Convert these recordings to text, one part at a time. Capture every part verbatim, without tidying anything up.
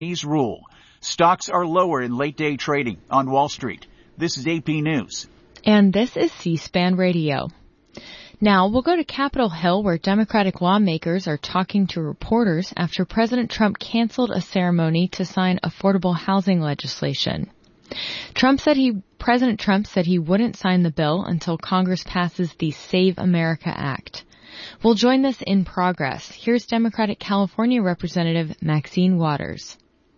rule. Stocks are lower in late-day trading on Wall Street. This is A P News. And this is C-SPAN Radio. Now we'll go to Capitol Hill, where Democratic lawmakers are talking to reporters after President Trump canceled a ceremony to sign affordable housing legislation. Trump said he, President Trump said he wouldn't sign the bill until Congress passes the Save America Act. We'll join this in progress. Here's Democratic California Representative Maxine Waters.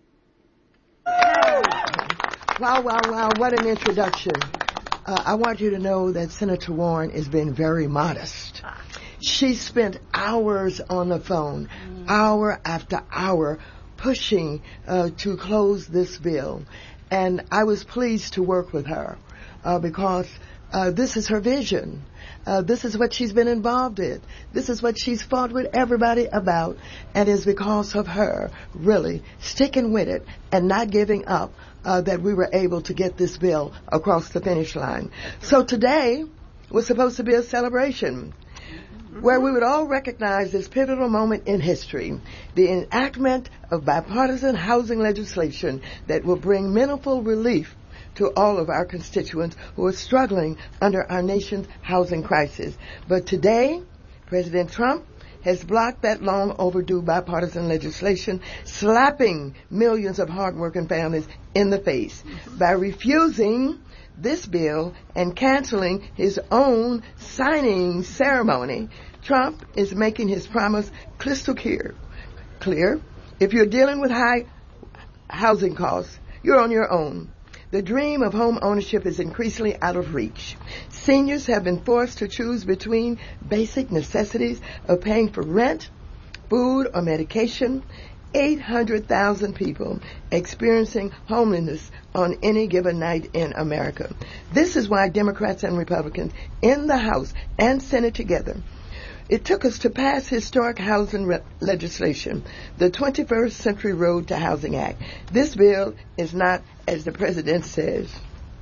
Wow, wow, wow, what an introduction. Uh, I want you to know that Senator Warren has been very modest. She spent hours on the phone, hour after hour, pushing uh, to close this bill. And I was pleased to work with her uh, because uh, this is her vision. Uh, this is what she's been involved in. This is what she's fought with everybody about, and it's because of her really sticking with it and not giving up uh, that we were able to get this bill across the finish line. So today was supposed to be a celebration where we would all recognize this pivotal moment in history, the enactment of bipartisan housing legislation that will bring meaningful relief to all of our constituents who are struggling under our nation's housing crisis. But today, President Trump has blocked that long overdue bipartisan legislation, slapping millions of hardworking families in the face by refusing this bill and canceling his own signing ceremony. Trump is making his promise crystal clear. Clear. If you're dealing with high housing costs, you're on your own. The dream of home ownership is increasingly out of reach. Seniors have been forced to choose between basic necessities of paying for rent, food, or medication. eight hundred thousand people experiencing homelessness on any given night in America. This is why Democrats and Republicans in the House and Senate together, it took us to pass historic housing re- legislation, the twenty-first Century Road to Housing Act. This bill is not, as the president says,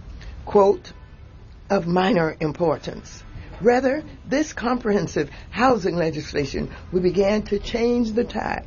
quote, of minor importance. Rather, this comprehensive housing legislation will begin to change the tide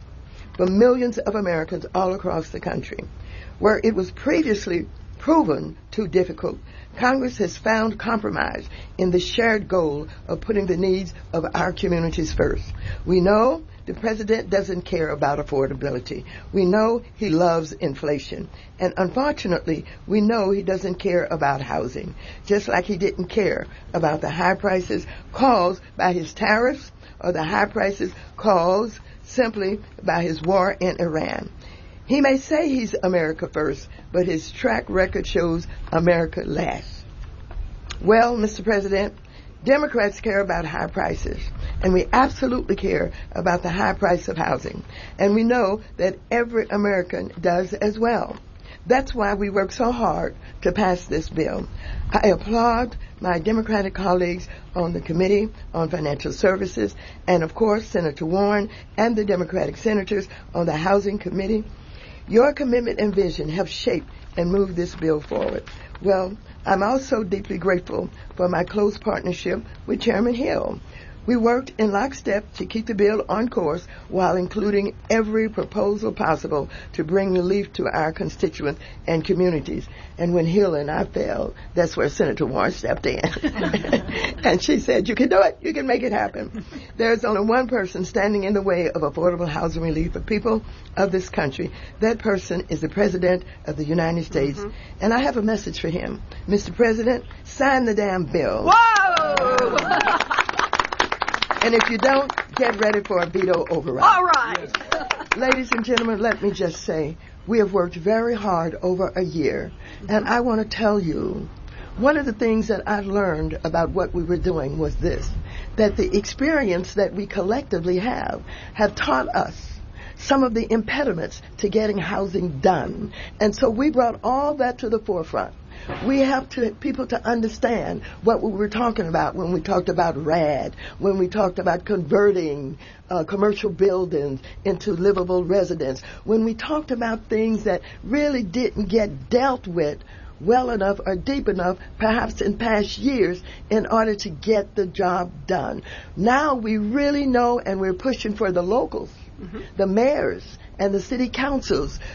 for millions of Americans all across the country. Where it was previously proven too difficult, Congress has found compromise in the shared goal of putting the needs of our communities first. We know the president doesn't care about affordability. We know he loves inflation. And unfortunately, we know he doesn't care about housing, just like he didn't care about the high prices caused by his tariffs or the high prices caused simply by his war in Iran. He may say he's America first, but his track record shows America last. Well, Mister President, Democrats care about high prices, and we absolutely care about the high price of housing. And we know that every American does as well. That's why we work so hard to pass this bill. I applaud my Democratic colleagues on the Committee on Financial Services, and of course Senator Warren and the Democratic senators on the Housing Committee. Your commitment and vision have shaped and moved this bill forward. Well, I'm also deeply grateful for my close partnership with Chairman Hill. We worked in lockstep to keep the bill on course while including every proposal possible to bring relief to our constituents and communities. And when Hill and I failed, that's where Senator Warren stepped in. And she said, you can do it. You can make it happen. There's only one person standing in the way of affordable housing relief for people of this country. That person is the President of the United States. Mm-hmm. And I have a message for him. Mister President, sign the damn bill. Whoa! And if you don't, get ready for a veto override. All right. Yes. Ladies and gentlemen, let me just say, we have worked very hard over a year. And I want to tell you, one of the things that I learned about what we were doing was this, that the experience that we collectively have have taught us some of the impediments to getting housing done. And so we brought all that to the forefront. We have to people to understand what we were talking about when we talked about R A D, when we talked about converting uh, commercial buildings into livable residence, when we talked about things that really didn't get dealt with well enough or deep enough, perhaps in past years, in order to get the job done. Now we really know, and we're pushing for the locals, mm-hmm. the mayors and the city councils